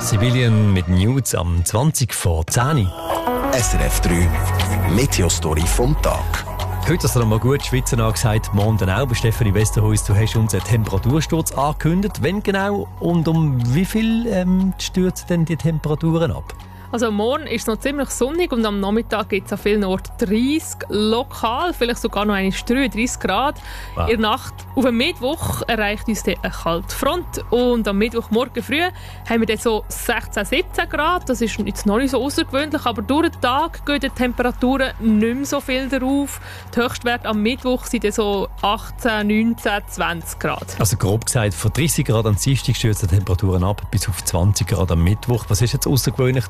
Sibylian mit News am 20 vor 10. SRF 3 Meteostory vom Tag. Heute hast du noch mal gut schwitzen angesagt, morgen dann auch. Bei Stefanie Westerhuis, du hast uns einen Temperatursturz angekündigt. Wann genau und um wie viel stürzen denn die Temperaturen ab? Also morgen ist es noch ziemlich sonnig und am Nachmittag gibt es an vielen Orten 30, lokal vielleicht sogar noch 33 Grad. Wow. In der Nacht auf den Mittwoch erreicht uns dann eine kalte Front und am Mittwochmorgen früh haben wir dann so 16, 17 Grad. Das ist jetzt noch nicht so außergewöhnlich, aber durch den Tag gehen die Temperaturen nicht mehr so viel darauf. Die Höchstwerte am Mittwoch sind dann so 18, 19, 20 Grad. Also grob gesagt, von 30 Grad am Dienstag stürzen die Temperaturen ab bis auf 20 Grad am Mittwoch. Was ist jetzt außergewöhnlich?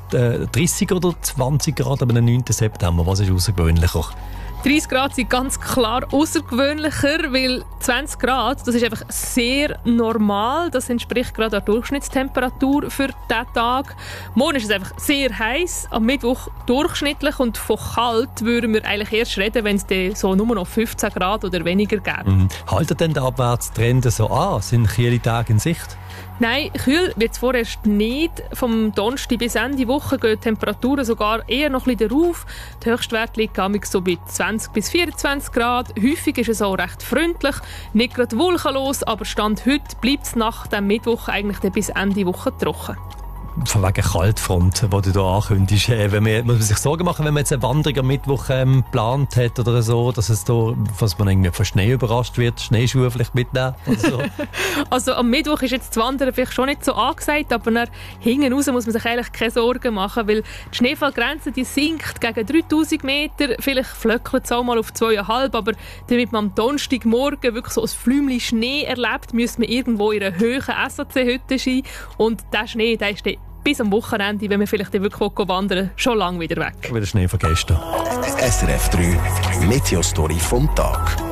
30 oder 20 Grad am 9. September, was ist außergewöhnlicher? 30 Grad sind ganz klar außergewöhnlicher, weil 20 Grad, das ist einfach sehr normal. Das entspricht gerade der Durchschnittstemperatur für diesen Tag. Morgen ist es einfach sehr heiß, am Mittwoch durchschnittlich und von kalt würden wir eigentlich erst reden, wenn es dann so nur noch 15 Grad oder weniger gäbe. Haltet denn der Abwärtstrend so an? Sind kühle Tage in Sicht? Nein, kühl wird es vorerst nicht. Vom Donnerstag bis Ende Woche gehen die Temperaturen sogar eher noch ein bisschen rauf. Der Höchstwert liegt so bei 20 bis 24 Grad. Häufig ist es auch recht freundlich, nicht gerade wolkenlos, aber Stand heute bleibt es nach dem Mittwoch eigentlich bis Ende Woche trocken. Von wegen Kaltfront, die du hier ankündigst. Muss man sich Sorgen machen, wenn man jetzt eine Wanderung am Mittwoch geplant hat oder so, dass man irgendwie von Schnee überrascht wird, Schneeschuhe vielleicht mitnehmen oder so? Also am Mittwoch ist jetzt das Wandern vielleicht schon nicht so angesagt, aber nach hinten raus muss man sich eigentlich keine Sorgen machen, weil die Schneefallgrenze die sinkt gegen 3000 Meter, vielleicht flöckelt es auch mal auf 2,5, aber damit man am Donnerstagmorgen wirklich so ein Flümchen Schnee erlebt, müsste man irgendwo in einer hohen SAC-Hütte sein und der Schnee, der ist dann bis am Wochenende, wenn wir vielleicht wirklich wandern, schon lange wieder weg. Wieder Schnee von gestern. SRF 3 Meteostory vom Tag.